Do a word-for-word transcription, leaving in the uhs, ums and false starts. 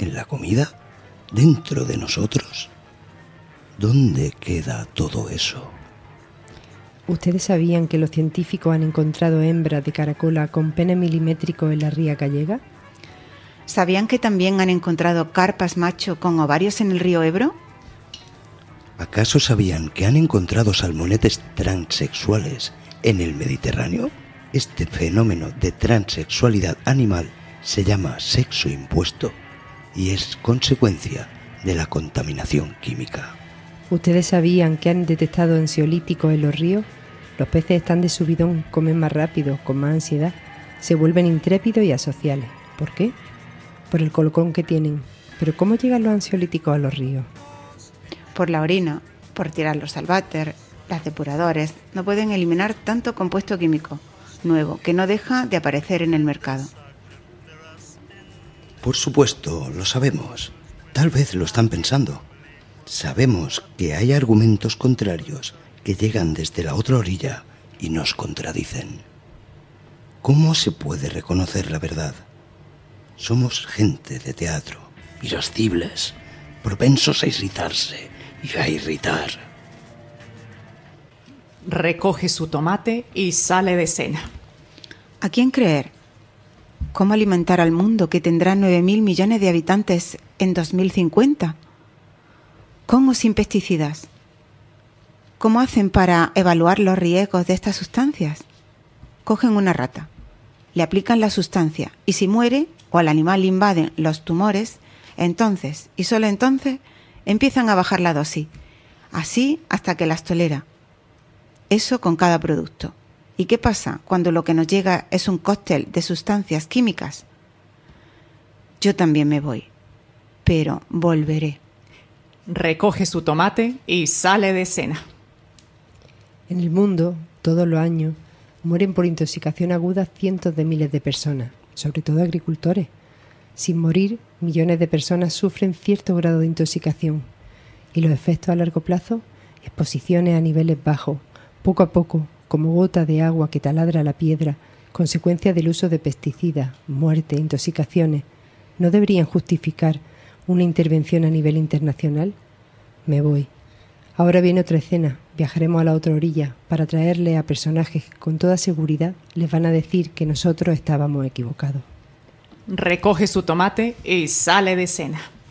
¿En la comida? ¿Dentro de nosotros? ¿Dónde queda todo eso? ¿Ustedes sabían que los científicos han encontrado hembras de caracola con pene milimétrico en la ría gallega? ¿Sabían que también han encontrado carpas macho con ovarios en el río Ebro? ¿Acaso sabían que han encontrado salmonetes transexuales en el Mediterráneo? Este fenómeno de transexualidad animal se llama sexo impuesto y es consecuencia de la contaminación química. ¿Ustedes sabían que han detectado ansiolíticos en los ríos? Los peces están de subidón, comen más rápido, con más ansiedad, se vuelven intrépidos y asociales. ¿Por qué? Por el colocón que tienen. ¿Pero cómo llegan los ansiolíticos a los ríos? Por la orina, por tirarlos al váter. Las depuradores no pueden eliminar tanto compuesto químico nuevo que no deja de aparecer en el mercado. Por supuesto, lo sabemos. Tal vez lo están pensando. Sabemos que hay argumentos contrarios que llegan desde la otra orilla y nos contradicen. ¿Cómo se puede reconocer la verdad? Somos gente de teatro, irascibles, propensos a irritarse y a irritar. Recoge su tomate y sale de cena. ¿A quién creer? ¿Cómo alimentar al mundo que tendrá nueve mil millones de habitantes en dos mil cincuenta? ¿Con o sin pesticidas? ¿Cómo hacen para evaluar los riesgos de estas sustancias? Cogen una rata, le aplican la sustancia y si muere o al animal le invaden los tumores, entonces y solo entonces empiezan a bajar la dosis, así hasta que las tolera. Eso con cada producto. ¿Y qué pasa cuando lo que nos llega es un cóctel de sustancias químicas? Yo también me voy, pero volveré. Recoge su tomate y sale de cena. En el mundo, todos los años, mueren por intoxicación aguda cientos de miles de personas, sobre todo agricultores. Sin morir, millones de personas sufren cierto grado de intoxicación. Y los efectos a largo plazo, exposiciones a niveles bajos, poco a poco, como gota de agua que taladra la piedra, consecuencia del uso de pesticidas, muerte, intoxicaciones, ¿no deberían justificar una intervención a nivel internacional? Me voy. Ahora viene otra escena. Viajaremos a la otra orilla para traerle a personajes que con toda seguridad les van a decir que nosotros estábamos equivocados. Recoge su tomate y sale de cena.